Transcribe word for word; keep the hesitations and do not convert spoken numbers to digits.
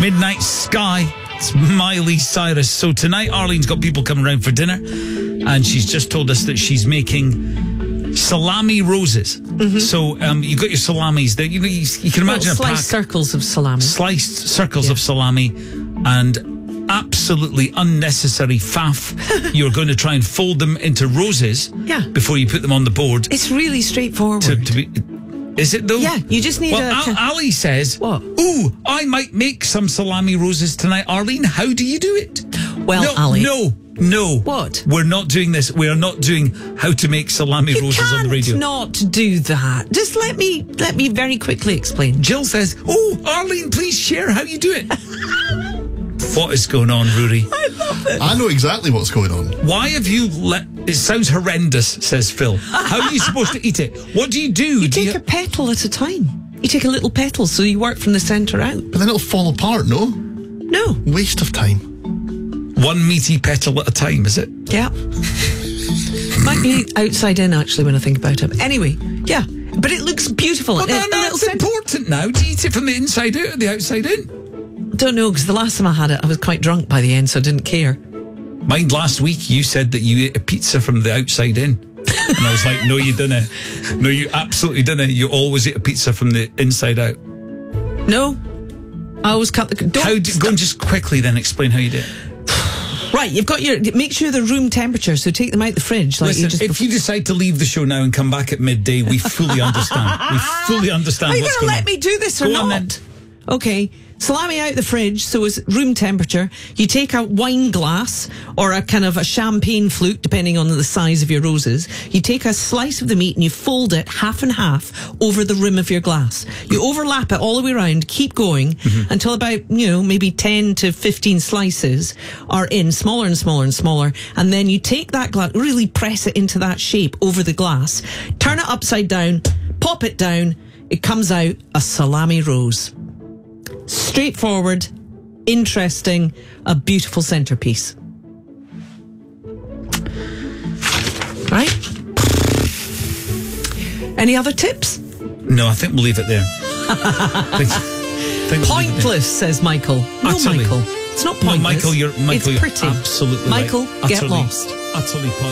Midnight Sky. It's Miley Cyrus. So tonight, Arlene's got people coming around for dinner, and she's just told us that she's making salami roses. Mm-hmm. So um, you've got your salamis there. You, you, you can imagine well, a pack, sliced circles of salami. Sliced circles yeah. of salami, and absolutely unnecessary faff. You're going to try and fold them into roses yeah. before you put them on the board. It's really straightforward. To, to be, is it though? Yeah, you just need well, a... Al- Ali says, what? Ooh, I might make some salami roses tonight. Arlene, how do you do it? Well, no, Ali... No, no. What? We're not doing this. We are not doing how to make salami you roses on the radio. You can't not do that. Just let me, let me very quickly explain. Jill says, oh, Arlene, please share how you do it. What is going on, Rory? I love it. I know exactly what's going on. Why have you let... It sounds horrendous, says Phil. How are you supposed to eat it? What do you do? You do take you... a petal at a time. You take a little petal, so you work from the centre out. But then it'll fall apart, no? No. Waste of time. One meaty petal at a time, is it? Yeah. Might be outside in, actually, when I think about it. Anyway, yeah. But it looks beautiful. Well, it, no, no, it's important now. Do you eat it from the inside out or the outside in? Don't know, because the last time I had it, I was quite drunk by the end, so I didn't care. Mine last week, you said that you ate a pizza from the outside in. And I was like, no, you didn't. No, you absolutely didn't. You always eat a pizza from the inside out. No. I always cut the... Don't how do, go and just quickly then explain how you do it. Right, you've got your... Make sure they're room temperature, so take them out the fridge. Like Listen, you just if you decide to leave the show now and come back at midday, we fully understand. We fully understand Are you what's going going to let on. me do this or go not? On, then. Okay. Salami out the fridge, so it's room temperature. You take a wine glass or a kind of a champagne flute, depending on the size of your roses. You take a slice of the meat and you fold it half and half over the rim of your glass. You overlap it all the way around, keep going mm-hmm. until about, you know, maybe ten to fifteen slices are in, smaller and smaller and smaller. And then you take that glass, really press it into that shape over the glass, turn it upside down, pop it down. It comes out a salami rose. Straightforward, interesting, a beautiful centerpiece. Right? Any other tips? No, I think we'll leave it there. think, think Pointless, we'll says Michael. No, Utterly. Michael. It's not pointless. No, Michael, you're, Michael, it's pretty. You're absolutely Michael, right. get Utterly, lost. Utterly pointless.